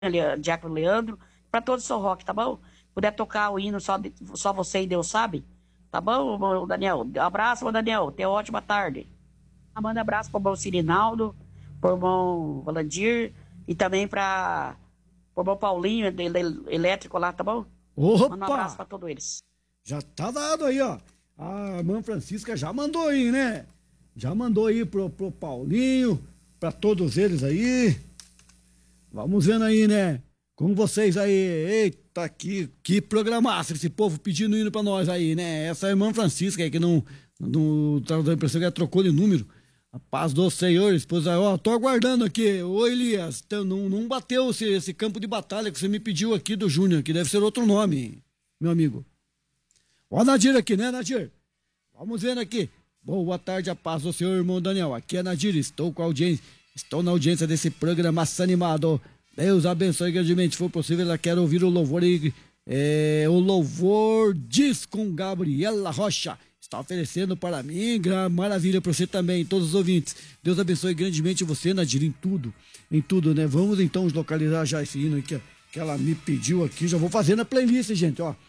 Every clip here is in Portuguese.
Diácono Leandro, para todo o seu rock, tá bom? Puder tocar o hino só você e Deus sabe, tá bom, irmão Daniel? Abraço, irmão Daniel, tenha uma ótima tarde. Manda abraço pro irmão Sirinaldo, pro irmão Valandir e também pro irmão Paulinho, elétrico lá, tá bom? Manda um abraço Opa! pra todos eles. Já tá dado aí, ó. A irmã Francisca já mandou aí, né? Já mandou aí pro Paulinho, pra todos eles aí. Vamos vendo aí, né? Com vocês aí. Eita, que programaço esse povo pedindo hino pra nós aí, né? Essa irmã Francisca aí que não tá dando a impressão que ela trocou de número. A paz do Senhor, esposa. Ó, tô aguardando aqui. Ô Elias, não bateu esse campo de batalha que você me pediu aqui do Júnior, que deve ser outro nome, meu amigo. Ó, Nadir aqui, né, Nadir? Vamos vendo aqui. Boa tarde, a paz do Senhor, irmão Daniel. Aqui é Nadir, estou na audiência desse programa animado. Deus abençoe grandemente. Se for possível, eu quero ouvir o louvor aí. O louvor diz com Gabriela Rocha. Está oferecendo para mim, maravilha para você também, todos os ouvintes. Deus abençoe grandemente você, Nadir, em tudo, né? Vamos então localizar já esse hino aí que ela me pediu aqui. Já vou fazer na playlist, gente, ó.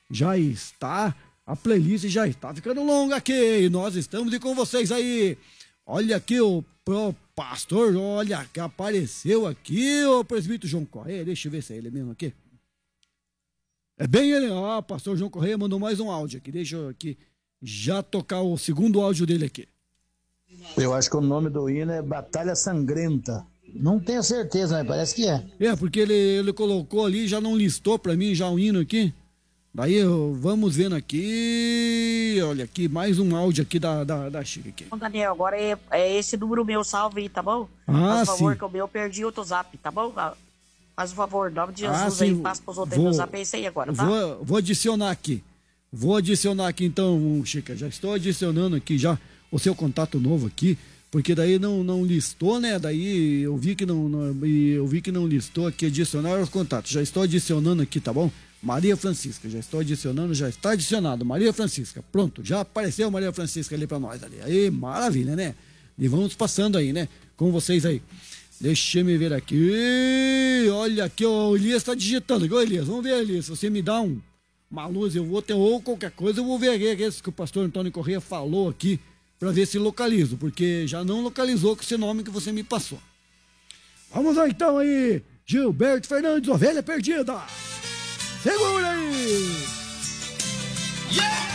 A playlist já está ficando longa aqui, e nós estamos com vocês aí. Olha aqui o pastor, olha que apareceu aqui o presbítero João Correia. Deixa eu ver se é ele mesmo aqui. É bem ele, ó, pastor João Correia mandou mais um áudio aqui. Deixa eu aqui já tocar o segundo áudio dele aqui. Eu acho que o nome do hino é Batalha Sangrenta. Não tenho certeza, mas parece que é. É, porque ele colocou ali, já não listou pra mim já o hino aqui. Daí vamos vendo aqui, olha aqui, mais um áudio aqui da Chica aqui. Bom, Daniel, agora é esse número meu, salve aí, tá bom? Ah, Faz um favor, sim. que o meu eu perdi outro zap, tá bom? Faz um favor, em nome de Jesus sim. aí, passa pros outros aí, meu zap é esse aí agora, tá? Vou adicionar aqui. Então, Chica, já estou adicionando aqui já o seu contato novo aqui, porque daí não listou, né? Daí eu vi que não listou aqui, adicionar os contatos. Já estou adicionando aqui, tá bom? Maria Francisca, já estou adicionando, já está adicionado. Maria Francisca, pronto, já apareceu Maria Francisca ali pra nós ali. Aí, maravilha, né? E vamos passando aí, né? Com vocês aí. Deixa eu me ver aqui. Olha aqui, o Elias tá digitando. Ô, Elias, vamos ver, Elias. Se você me dá uma luz, eu vou ter ou qualquer coisa, eu vou ver aqui esse que o pastor Antônio Corrêa falou aqui, pra ver se localizo, porque já não localizou com esse nome que você me passou. Vamos lá então aí, Gilberto Fernandes, Ovelha Perdida. Segura aí! Yeah!